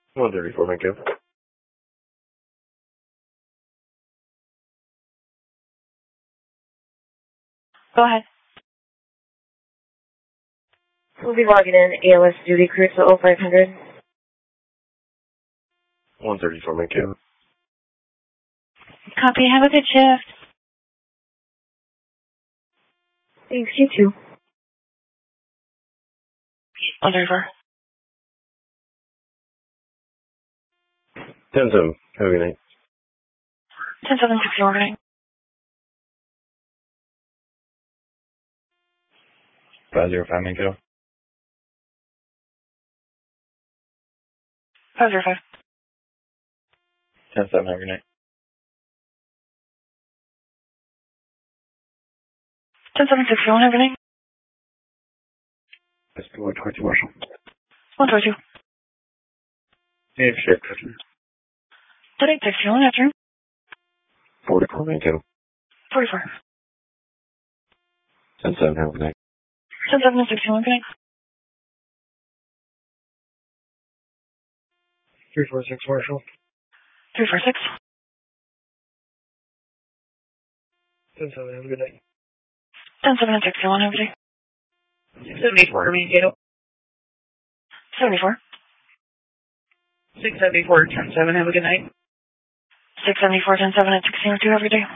134, thank you. Go ahead. We'll be logging in ALS duty crew to 0500. 134, thank you. Copy. Have a good shift. Thanks, you too. 134. 10-7, have a good night. 10-7-61, good night. 505, thank you. 505. 10-7, have a good night. 10-7-61, have a good night. SP 122, Marshall. 122. Hey, shift, customer. 3861, afternoon. 44, thank you. 44. 10-7, have a good night. 10-7-61, good night. 346, Marshall. 346. 10-7, have a good night. 10-7-61, have a good day. 74, Mankato. 74. 674, 10-7, have a good night. 674, 10-7-16, have a good day.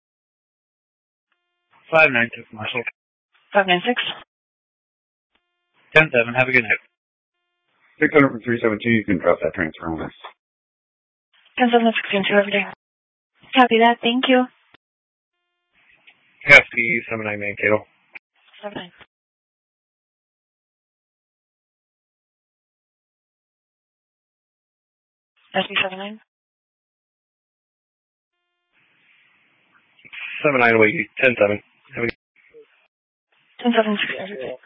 596, Marshall. 596. 10-7, have a good night. 600 from 372, you can drop that transfer on us. 10-7-16, have a good day. Copy that, thank you. SP 79, Mankato. 79. SB79. 79 away, 10-7. Have a good 10-7-16, have a good day.